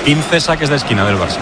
15 saques de esquina del Barça.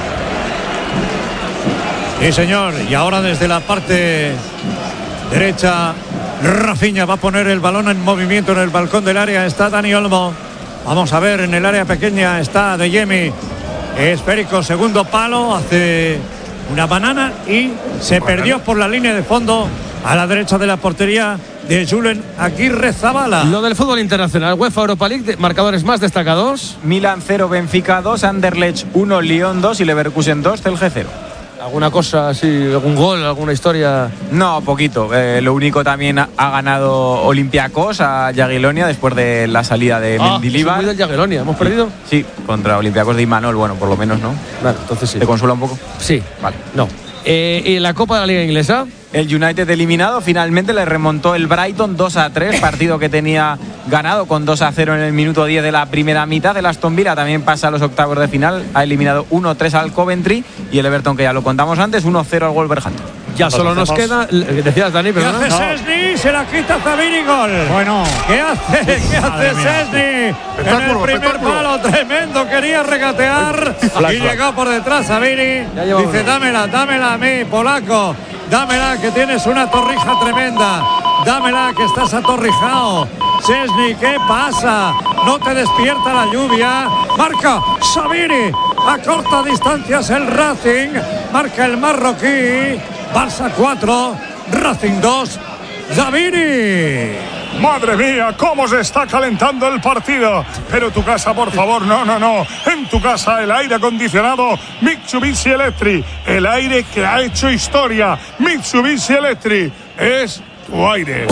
Sí, señor. Y ahora desde la parte derecha, Rafinha va a poner el balón en movimiento en el balcón del área. Está Dani Olmo. Vamos a ver, en el área pequeña está Adeyemi. Esférico, segundo palo, hace una banana y se perdió por la línea de fondo a la derecha de la portería de Julen Aguirrezabala. Lo del fútbol internacional, UEFA Europa League, marcadores más destacados. Milan 0, Benfica 2, Anderlecht 1, Lyon 2 y Leverkusen 2, Celje 0. ¿Alguna cosa así, algún gol, alguna historia? No, poquito. Lo único también ha ganado Olympiacos a Jagiellonia después de la salida de Mendilibar. ¿Del Jagiellonia? ¿Hemos perdido? Sí, contra Olympiacos de Imanol, bueno, por lo menos, ¿no? Vale, entonces sí. ¿Te consuela un poco? Sí. Vale. No. ¿Y la Copa de la Liga Inglesa? El United eliminado, finalmente le remontó el Brighton 2-3, partido que tenía ganado con 2-0 en el minuto 10 de la primera mitad. El Aston Villa también pasa a los octavos de final, ha eliminado 1-3 al Coventry y el Everton, que ya lo contamos antes, 1-0 al Wolverhampton. Ya solo nos queda, decías Dani, pero ¿Qué hace Szczęsny? Se la quita Zabiri, gol. Bueno. ¿Qué hace Szczęsny? En el primer palo, tremendo, quería regatear y llegó por detrás Zabiri. Dice, dámela a mí, polaco. Dámela, que tienes una torrija tremenda. Dámela, que estás atorrijado. Szczęsny, ¿qué pasa? No te despierta la lluvia. Marca Zabiri. A corta distancia es el Racing. Marca el marroquí. Barça 4, Racing 2, Zabiri. Madre mía, cómo se está calentando el partido. Pero tu casa, por favor, no. En tu casa el aire acondicionado Mitsubishi Electric. El aire que ha hecho historia. Mitsubishi Electric es tu aire.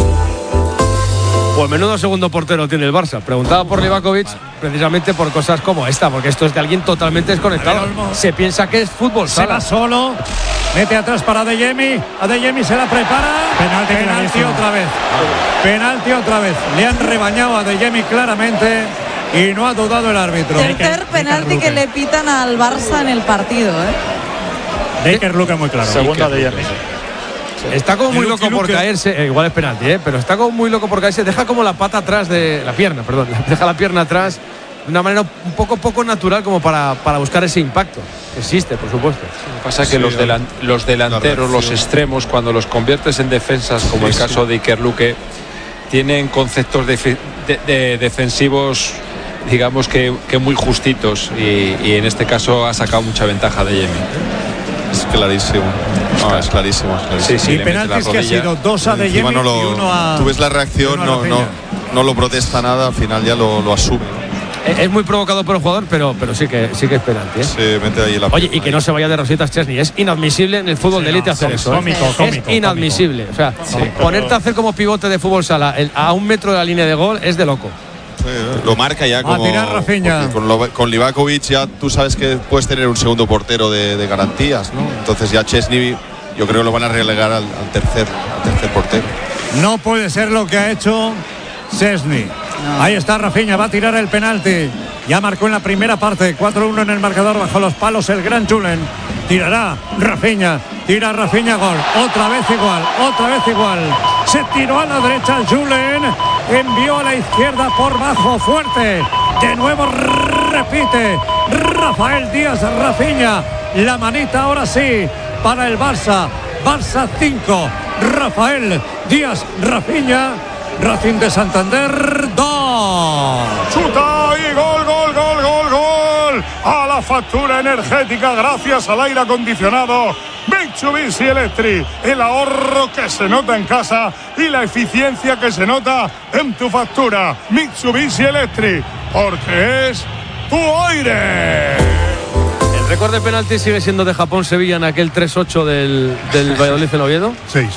Pues menudo segundo portero tiene el Barça. Preguntaba por Livakovic precisamente por cosas como esta, porque esto es de alguien totalmente desconectado. Se piensa que es fútbol Se sala. va solo, mete atrás para Adeyemi. Adeyemi se la prepara. Penalti otra vez. Penalti otra vez. Le han rebañado a Adeyemi claramente y no ha dudado el árbitro. Tercer penalti que le pitan al Barça en el partido, Baker Luke muy claro. Segunda Adeyemi. Está como muy loco por caerse, igual es penalti, pero está como muy loco por caerse, deja como la pata atrás de la pierna, deja la pierna atrás de una manera un poco natural como para buscar ese impacto. Existe, por supuesto. Lo que pasa es que los delanteros, los extremos, cuando los conviertes en defensas, como el caso de Iker Luque, tienen conceptos defensivos, digamos que muy justitos, y en este caso ha sacado mucha ventaja de Yemi. Es clarísimo. No, es clarísimo. Sí, y penaltis que ha sido 2 a Adeyemi y 1 a... Tú ves la reacción, no lo protesta nada, al final ya lo asume. Es muy provocado por el jugador, pero sí que es penalti. Se mete ahí la Oye, y que no se vaya de rositas Szczęsny. Es inadmisible en el fútbol de élite hacer eso. Cómico, es inadmisible. O sea, ponerte a hacer como pivote de fútbol sala a 1 metro de la línea de gol es de loco. Lo marca ya como... A tirar Rafinha. Con Livakovic ya tú sabes que puedes tener un segundo portero de garantías, ¿no? Entonces ya Szczęsny yo creo que lo van a relegar al tercer portero. No puede ser lo que ha hecho Szczęsny. Ahí está Rafinha, va a tirar el penalti. Ya marcó en la primera parte, 4-1 en el marcador, bajo los palos el gran Julen. Tirará Rafinha, tira Rafinha, gol. Otra vez igual. Se tiró a la derecha Julen, envió a la izquierda por bajo, fuerte. De nuevo repite Rafael Díaz Rafinha. La manita ahora sí para el Barça. Barça 5, Rafael Díaz Rafinha. Racing de Santander 2. Chuta y gol. A la factura energética gracias al aire acondicionado Mitsubishi Electric. El ahorro que se nota en casa y la eficiencia que se nota en tu factura. Mitsubishi Electric, porque es tu aire. El récord de penalti sigue siendo de Japón-Sevilla en aquel 3-8 del Valladolid en Oviedo.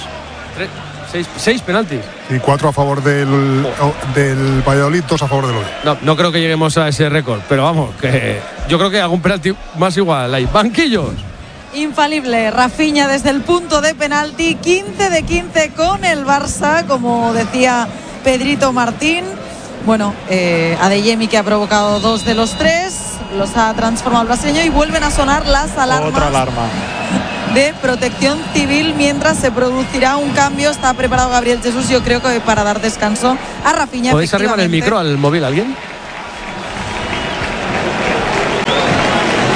6 penaltis. Y 4 a favor del Valladolid, 2 a favor del Oviedo. No creo que lleguemos a ese récord, pero vamos, que yo creo que algún penalti más igual hay. Banquillos. Infalible Rafinha desde el punto de penalti, 15 de 15 con el Barça, como decía Pedrito Martín. Bueno, Adeyemi, que ha provocado 2 de los 3, los ha transformado el brasileño, y vuelven a sonar las alarmas. Otra alarma de protección civil mientras se producirá un cambio. Está preparado Gabriel Jesús, yo creo que para dar descanso a Rafinha. ¿Podéis arribar el micro al móvil alguien?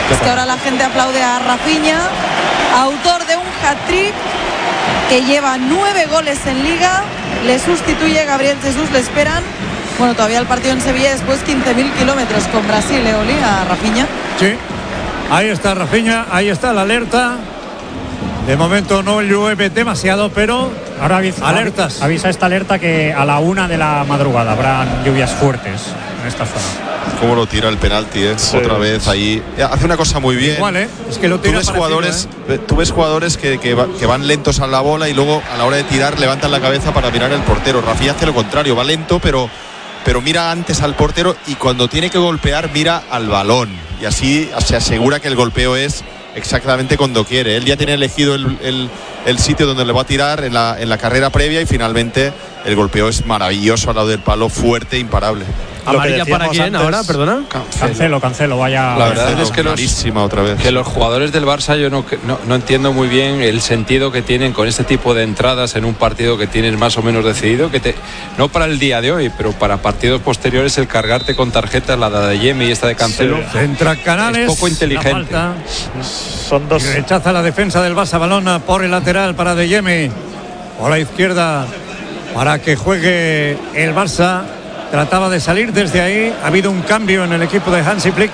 Es que ahora la gente aplaude a Rafinha, autor de un hat-trick que lleva 9 goles en Liga. Le sustituye Gabriel Jesús, le esperan. Bueno, todavía el partido en Sevilla, después 15.000 kilómetros con Brasil, Oli, a Rafinha. Sí, ahí está Rafinha, ahí está la alerta. De momento no llueve demasiado, pero ahora alertas. Avisa esta alerta que a la 1 de la madrugada habrán lluvias fuertes en esta zona. Cómo lo tira el penalti, sí. Otra vez ahí. Hace una cosa muy bien. Igual, es que lo tira. Tú ves jugadores que van lentos a la bola y luego a la hora de tirar levantan la cabeza para mirar al portero. Rafinha hace lo contrario, va lento, pero mira antes al portero y cuando tiene que golpear mira al balón. Y así se asegura que el golpeo es exactamente cuando quiere. Él ya tiene elegido el sitio donde le va a tirar en la carrera previa y finalmente el golpeo es maravilloso al lado del palo, fuerte, imparable. ¿Amarilla para quién antes, ahora? Perdona. Cancelo, vaya. La verdad es que los jugadores del Barça yo no entiendo muy bien el sentido que tienen con este tipo de entradas en un partido que tienes más o menos decidido, no para el día de hoy, pero para partidos posteriores, el cargarte con tarjetas, la de Adeyemi y esta de Cancelo, entra Canales, es poco inteligente. Son dos. Y rechaza la defensa del Barça, balón por el lateral para Adeyemi, por la izquierda para que juegue el Barça. Trataba de salir desde ahí. Ha habido un cambio en el equipo de Hansi Flick.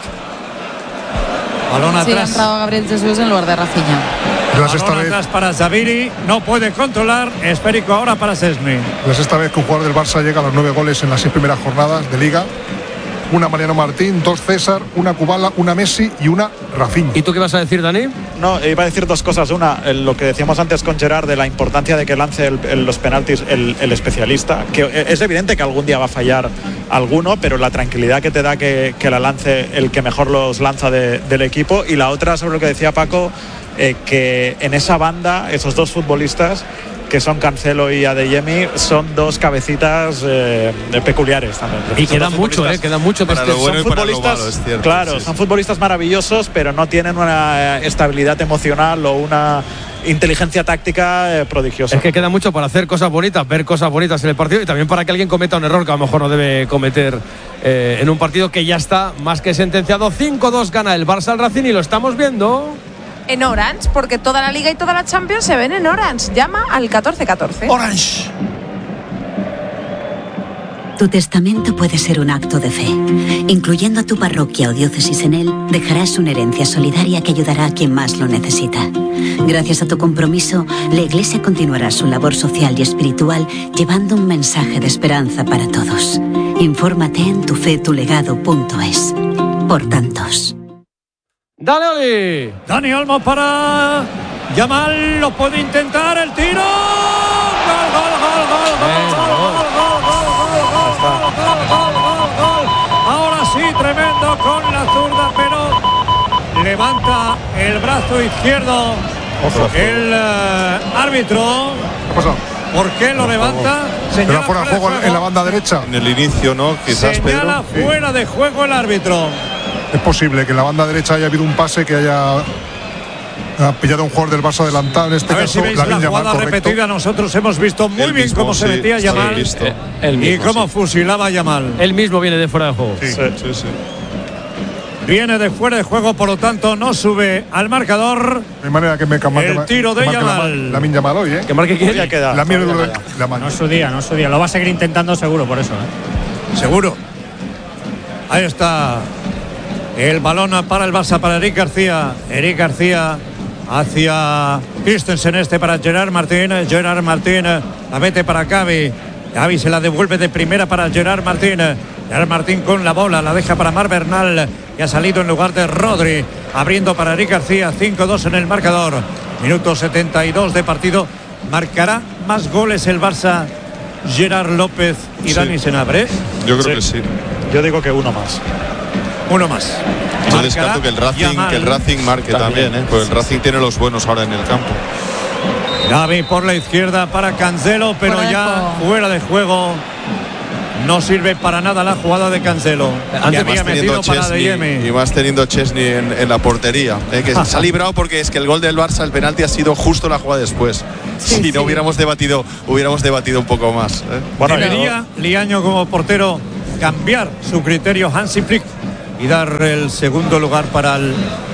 Balón atrás. Sí, ha entrado Gabriel Jesús en lugar de Rafinha. Balón atrás para Zaviri. No puede controlar. Esférico ahora para Szczęsny. Es esta vez que un jugador del Barça llega a los 9 goles en las 6 primeras jornadas de Liga. Una Mariano Martín, 2 César, una Kubala, una Messi y una Rafinha. ¿Y tú qué vas a decir, Dani? No, iba a decir dos cosas. Una, lo que decíamos antes con Gerard de la importancia de que lance los penaltis el especialista, que es evidente que algún día va a fallar alguno, pero la tranquilidad que te da que la lance el que mejor los lanza del equipo. Y la otra, sobre lo que decía Paco, que en esa banda, esos dos futbolistas que son Cancelo y Adeyemi, son dos cabecitas peculiares también. Y queda mucho, queda mucho. Para lo bueno son y para lo malo, es cierto. Claro, sí. Son futbolistas maravillosos, pero no tienen una estabilidad emocional o una inteligencia táctica prodigiosa. Es que queda mucho para hacer cosas bonitas, ver cosas bonitas en el partido y también para que alguien cometa un error que a lo mejor no debe cometer en un partido que ya está más que sentenciado. 5-2 gana el Barça al Racing y lo estamos viendo en Orange, porque toda la Liga y toda la Champions se ven en Orange. Llama al 1414. Orange. Tu testamento puede ser un acto de fe. Incluyendo a tu parroquia o diócesis en él, dejarás una herencia solidaria que ayudará a quien más lo necesita. Gracias a tu compromiso, la Iglesia continuará su labor social y espiritual, llevando un mensaje de esperanza para todos. Infórmate en tufetulegado.es. Por tantos. ¡Dale, Oli! Dani Olmo para Yamal, lo puede intentar, el tiro. Gol. Ahora sí, tremendo con la zurda, pero levanta el brazo izquierdo el árbitro. ¿Qué pasa? ¿Por qué lo levanta? Pero fuera de juego en la banda derecha. En el inicio, ¿no? Quizás señala Pedro. Fuera de juego el árbitro. Es posible que en la banda derecha haya habido un pase que haya pillado un jugador del Barça adelantado. En este caso, si veis la jugada repetida, nosotros hemos visto muy bien cómo se metía Yamal y cómo fusilaba Yamal. Él mismo viene de fuera de juego. Sí. Viene de fuera de juego, por lo tanto no sube al marcador. De manera que me el tiro de Yamal. Lamin Yamal hoy, ¿Que marque quién? No es su día. Lo va a seguir intentando seguro, por eso. Seguro. Ahí está. El balón para el Barça, para Eric García. Eric García hacia Christensen, para Gerard Martín. Gerard Martín la mete para Gavi. Gavi se la devuelve de primera para Gerard Martín. Gerard Martín con la bola, la deja para Mar Bernal, que ha salido en lugar de Rodri. Abriendo para Eric García, 5-2 en el marcador. Minuto 72 de partido. ¿Marcará más goles el Barça Gerard López y Dani Senabre? Yo creo que sí. Yo digo que uno más. Uno más. Yo descarto que el Racing marque también, porque el Racing tiene los buenos ahora en el campo. Gavi por la izquierda para Cancelo, pero fuera de juego. No sirve para nada la jugada de Cancelo. Antes había metido para Adeyemi. Y más teniendo Szczęsny en la portería. Que se ha librado porque es que el gol del Barça, el penalti, ha sido justo la jugada después. Si no hubiéramos debatido un poco más. Debería Liaño como portero cambiar su criterio Hansi Flick y dar el segundo lugar para el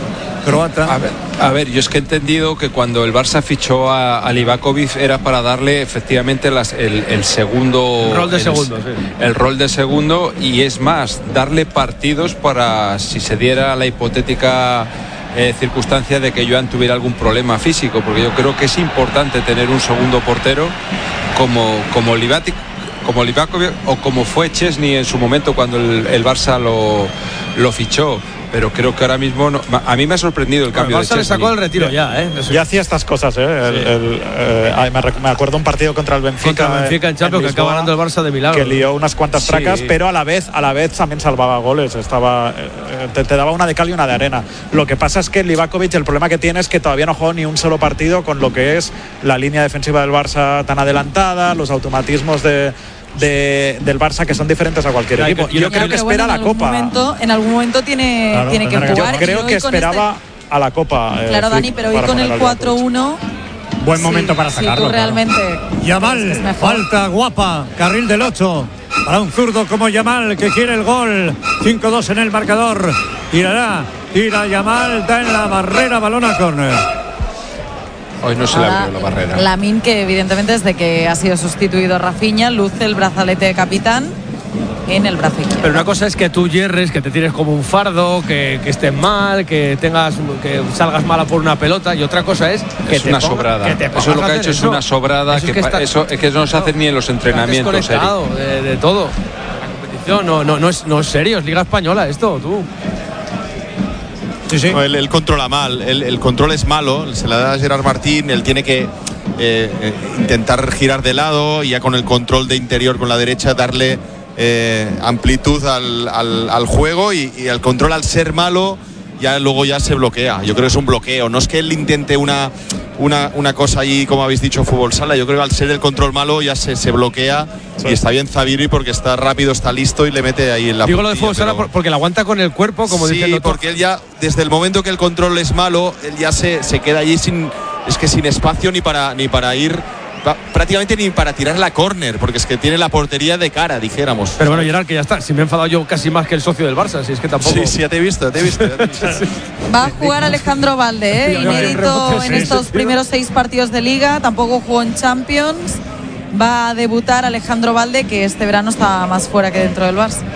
croata. A ver, yo es que he entendido que cuando el Barça fichó a Livakovic era para darle efectivamente el segundo rol de segundo, sí. El rol de segundo, y es más, darle partidos para si se diera la hipotética circunstancia de que Joan tuviera algún problema físico, porque yo creo que es importante tener un segundo portero como Livakovic o como fue Chesney en su momento cuando el Barça lo fichó. Pero creo que ahora mismo a mí me ha sorprendido el cambio. El Barça le sacó el retiro ya, ¿eh? Ya hacía estas cosas, ¿eh? Sí. Me acuerdo un partido contra el Benfica. Contra el Benfica en Champions, que acaba ganando el Barça de milagro. Que lió unas cuantas tracas, pero a la vez también salvaba goles. Te daba una de cal y una de arena. Lo que pasa es que Livakovic, el problema que tiene es que todavía no jugó ni un solo partido con lo que es la línea defensiva del Barça tan adelantada, los automatismos del Barça que son diferentes a cualquier equipo. Yo creo que espera la Copa. En algún momento tiene que jugar. Yo creo que esperaba a la Copa. Claro, Dani, pero hoy con el 4-1. Buen momento para sacarlo. Sí, realmente. Yamal, falta guapa, carril del 8. Para un zurdo como Yamal que quiere el gol. 5-2 en el marcador. Tira Yamal, da en la barrera, balón a córner. Hoy no se le abrió la barrera. Lamine, que evidentemente desde que ha sido sustituido Rafinha, luce el brazalete de capitán en el brazo izquierdo. Pero una cosa es que tú hierres, que te tires como un fardo, que estés mal, que salgas mala por una pelota, y otra cosa es que es una sobrada. Eso es lo que ha hecho, es una sobrada eso es que no se hace ni en los entrenamientos. Desconectado de todo. La competición no es serio, es Liga Española esto, tú. Sí. No, él controla mal, el control es malo, se la da a Gerard Martín, él tiene que intentar girar de lado y ya con el control de interior con la derecha darle amplitud al juego y el control, al ser malo, luego se bloquea. Yo creo que es un bloqueo, no es que él intente una cosa ahí, como habéis dicho, fútbol sala. Yo creo que al ser el control malo ya se bloquea. Sí. Y está bien Zaviri porque está rápido, está listo y le mete ahí en la Digo puntilla, lo de fútbol sala porque la aguanta con el cuerpo, como dicen. Sí, porque él ya, desde el momento que el control es malo, él ya se queda allí sin espacio ni para ir, prácticamente ni para tirar la córner, porque es que tiene la portería de cara, dijéramos. Pero bueno, Gerard, que ya está. Si me he enfadado yo casi más que el socio del Barça, si es que tampoco. Sí, ya te he visto. Sí. Va a jugar Alejandro Valde, inédito en estos primeros 6 partidos de Liga, tampoco jugó en Champions. Va a debutar Alejandro Valde, que este verano está más fuera que dentro del Barça.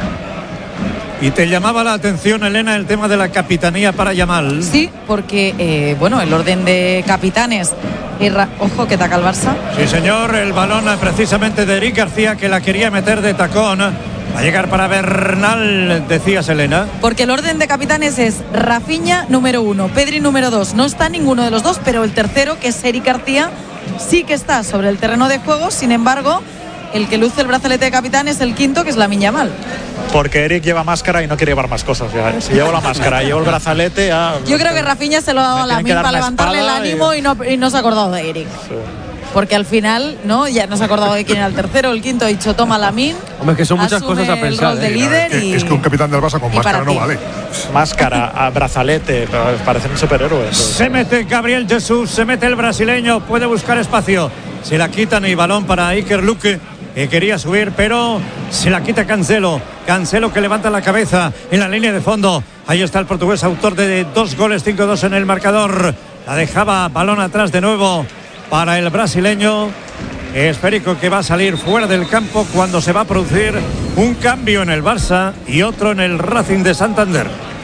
¿Y te llamaba la atención, Elena, el tema de la capitanía para Yamal? Sí, porque el orden de capitanes. Ojo que taca el Barça. Sí, señor, el balón precisamente de Eric García, que la quería meter de tacón. Va a llegar para Bernal, decías, Elena. Porque el orden de capitanes es Rafinha número 1, Pedri número 2. No está ninguno de los dos, pero el tercero, que es Eric García, sí que está sobre el terreno de juego. Sin embargo, el que luce el brazalete de capitán es el quinto, que es Lamine Yamal. Porque Eric lleva máscara y no quiere llevar más cosas. Ya. Si llevo la máscara, llevo el brazalete. Yo creo que Rafinha se lo ha dado a Lamine para levantarle el ánimo y no se ha acordado de Eric. Sí. Porque al final, ya no se ha acordado de quién era el tercero, el quinto, ha dicho toma Lamine. Hombre, que son muchas cosas a pensar. El rol de líder es que un capitán del Barça con máscara no vale. Máscara, brazalete, parecen superhéroes. Se mete Gabriel Jesús, se mete el brasileño, puede buscar espacio. Se la quitan y balón para Iker Luque, que quería subir, pero se la quita Cancelo que levanta la cabeza en la línea de fondo. Ahí está el portugués, autor de 2 goles, 5-2 en el marcador. La dejaba, balón atrás de nuevo para el brasileño. Esférico que va a salir fuera del campo cuando se va a producir un cambio en el Barça y otro en el Racing de Santander.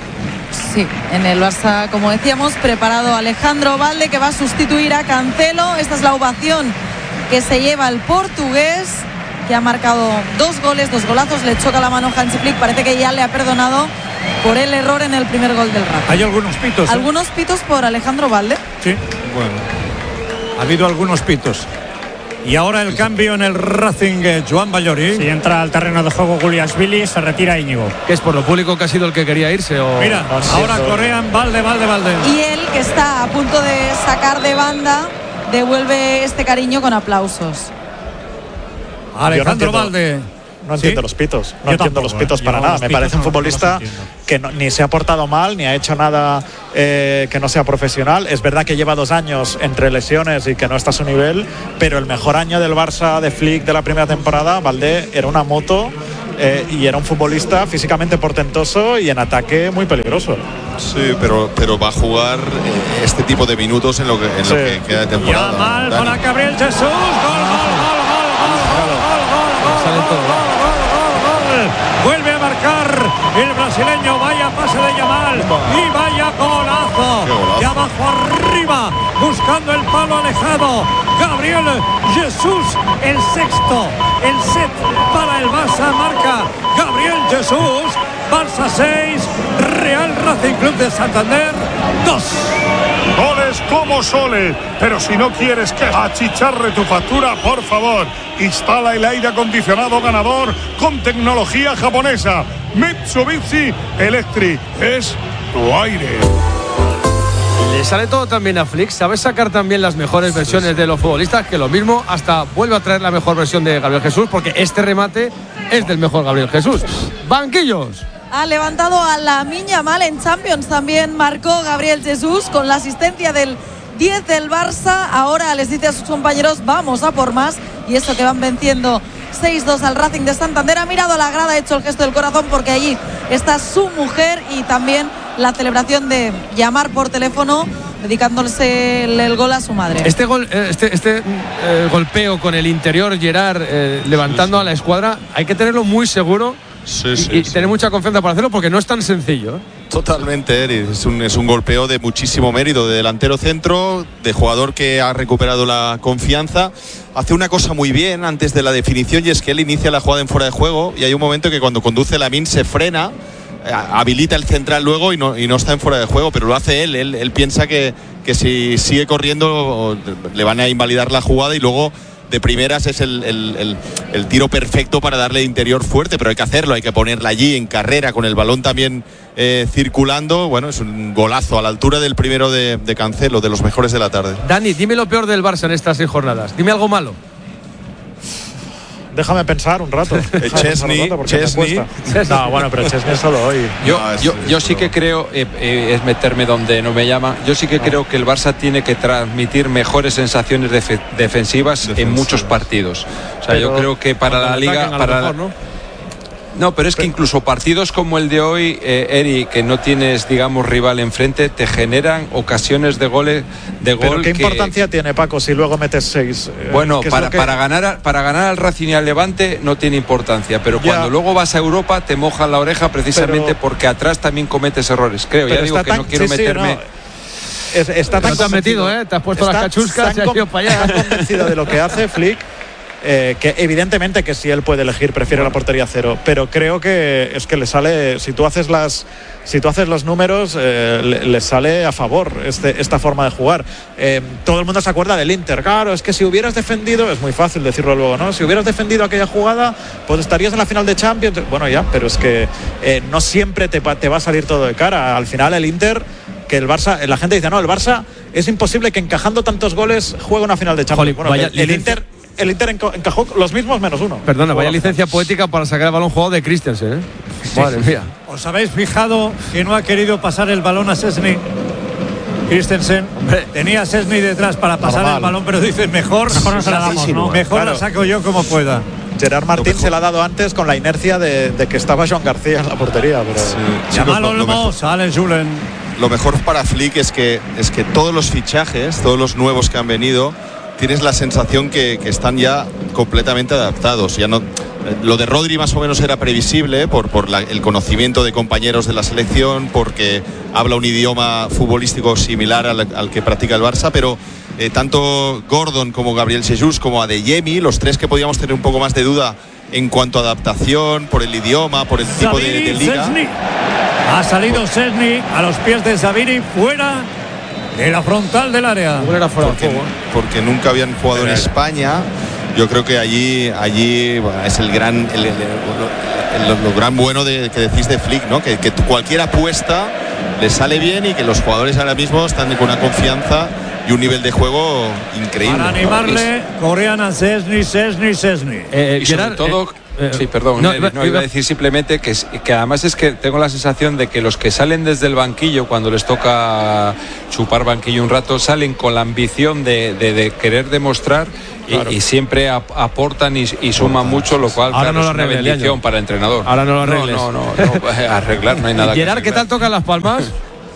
Sí, en el Barça, como decíamos, preparado Alejandro Valde, que va a sustituir a Cancelo. Esta es la ovación que se lleva el portugués, que ha marcado 2 goles, 2 golazos. Le choca la mano Hansi Flick, parece que ya le ha perdonado por el error en el primer gol del Racing. Hay algunos pitos. Algunos pitos por Alejandro Valde. Sí, bueno, ha habido algunos pitos. Y ahora el cambio en el Racing, Joan Ballori. Si entra al terreno de juego Guliashvili, se retira Íñigo. ¿Qué es por lo público que ha sido el que quería irse? Mira, ahora corean Valde. Y él, que está a punto de sacar de banda, devuelve este cariño con aplausos. Alejandro Valde. No entiendo los pitos. No entiendo los pitos para nada. Me parece un futbolista que ni se ha portado mal, ni ha hecho nada que no sea profesional. Es verdad que lleva 2 años entre lesiones y que no está a su nivel, pero el mejor año del Barça de Flick de la primera temporada, Valde era una moto y era un futbolista físicamente portentoso y en ataque muy peligroso. Sí, pero va a jugar este tipo de minutos en lo que queda de temporada. Yamal para Gabriel Jesús. Gol. Vuelve a marcar el brasileño. Vaya pase de Yamal y vaya golazo. De abajo arriba, buscando el palo alejado. Gabriel Jesús, el sexto, el set para el Barça. Marca Gabriel Jesús. Barça 6, Real Racing Club de Santander 2. Goles como Sole, pero si no quieres que achicharre tu factura, por favor, instala el aire acondicionado ganador con tecnología japonesa. Mitsubishi Electric es tu aire. Le sale todo también a Flick. Sabe sacar también las mejores versiones de los futbolistas, que lo mismo hasta vuelve a traer la mejor versión de Gabriel Jesús, porque este remate es del mejor Gabriel Jesús. Banquillos. Ha levantado a Lamine Yamal en Champions. También marcó Gabriel Jesús con la asistencia del 10 del Barça. Ahora les dice a sus compañeros, vamos a por más. Y eso que van venciendo 6-2 al Racing de Santander. Ha mirado a la grada, ha hecho el gesto del corazón, porque allí está su mujer. Y también la celebración de llamar por teléfono, dedicándose el gol a su madre. Este gol, golpeo con el interior, Gerard, levantando a la escuadra, hay que tenerlo muy seguro. Y tener mucha confianza para hacerlo, porque no es tan sencillo. Totalmente, Eri. Es un golpeo de muchísimo mérito, de delantero centro, de jugador que ha recuperado la confianza. Hace una cosa muy bien antes de la definición, y es que él inicia la jugada en fuera de juego, y hay un momento que cuando conduce Lamine se frena, habilita el central luego y no está en fuera de juego, pero lo hace él. Él piensa que si sigue corriendo le van a invalidar la jugada, y luego de primeras es el tiro perfecto para darle interior fuerte, pero hay que hacerlo, hay que ponerla allí en carrera con el balón también circulando. Bueno, es un golazo a la altura del primero de Cancelo, de los mejores de la tarde. Dani, dime lo peor del Barça en estas 6 jornadas. Dime algo malo. Déjame pensar un rato. Chesney. No, bueno, pero Chesney solo hoy. Yo sí que creo, es meterme donde no me llama, yo sí que creo que el Barça tiene que transmitir mejores sensaciones defensivas en muchos partidos. O sea, yo creo que para la Liga... No, pero es que incluso partidos como el de hoy, Eri, que no tienes, digamos, rival enfrente, te generan ocasiones de gol. ¿Pero qué importancia tiene, Paco, si luego metes 6? Bueno, para ganar al Racing y al Levante no tiene importancia, pero cuando luego vas a Europa te mojan la oreja precisamente porque atrás también cometes errores. Creo, ya digo que no quiero meterme... Está tan convencido, te has puesto las cachuscas y has ido para allá. Está convencido de lo que hace Flick. Que evidentemente que si él puede elegir prefiere la portería cero, pero creo que es que le sale, si tú haces los números, le sale a favor esta forma de jugar. Todo el mundo se acuerda del Inter. Claro, es que si hubieras defendido, es muy fácil decirlo luego, ¿no? Si hubieras defendido aquella jugada, pues estarías en la final de Champions. Bueno, ya, pero es que no siempre te va a salir todo de cara. Al final el Inter, que el Barça, la gente dice, no, el Barça es imposible que encajando tantos goles juegue una final de Champions. Bueno, el Inter encajó los mismos -1. Perdona, vaya licencia poética para sacar el balón jugado de Christensen, Madre mía. ¿Os habéis fijado que no ha querido pasar el balón a Szczęsny? Christensen tenía a Szczęsny detrás para pasar el balón, pero dice mejor no se la damos, ¿no? Mejor la saco yo como pueda. Gerard Martín se la ha dado antes con la inercia de que estaba Joan García en la portería, pero Yamal Olmo, sale Julen. Lo mejor para Flick es que todos los fichajes, todos los nuevos que han venido, tienes la sensación que están ya completamente adaptados. Ya no, lo de Rodri más o menos era previsible por el conocimiento de compañeros de la selección, porque habla un idioma futbolístico similar al que practica el Barça, pero tanto Gordon como Gabriel Jesús como Adeyemi, los tres que podíamos tener un poco más de duda en cuanto a adaptación, por el idioma, por el tipo de liga. Szczęsny. Ha salido Szczęsny a los pies de Zaviri, fuera de la frontal del área. Porque nunca habían jugado en España. Yo creo que allí bueno, es el gran lo gran bueno que decís de Flick, ¿no? Que cualquier apuesta le sale bien y que los jugadores ahora mismo están con una confianza y un nivel de juego increíble. Para animarle, corrían a Szczęsny. Y sobre todo... sí, perdón, no iba a decir simplemente que además es que tengo la sensación de que los que salen desde el banquillo, cuando les toca chupar banquillo un rato, salen con la ambición de querer demostrar. Claro. Y siempre aportan y suman mucho, lo cual ahora claro, no es una bendición para el entrenador. Ahora no lo arregles. No, arreglar no hay nada. Gerard, ¿qué tal tocan las palmas?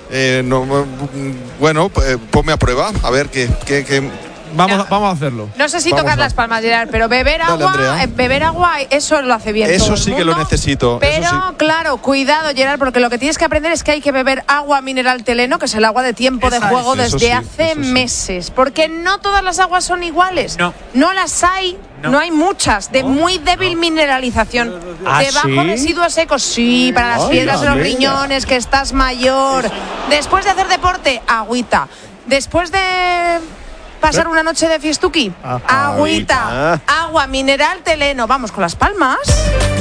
Bueno, ponme a prueba, a ver qué Vamos a hacerlo. No sé si tocar las palmas, Gerard, pero beber agua, eso lo hace bien. Eso todo sí el que mundo, lo necesito. Pero claro, cuidado, Gerard, porque lo que tienes que aprender es que hay que beber agua mineral Teleno, que es el agua de tiempo de juego desde hace meses. Porque no todas las aguas son iguales. No las hay. No hay muchas, de muy débil mineralización. De bajos residuos secos, sí, para las piedras de los riñones, que estás mayor. Después de hacer deporte, agüita. Después de pasar una noche de fiestuki, agüita. Agua mineral Teleno. Vamos con las palmas.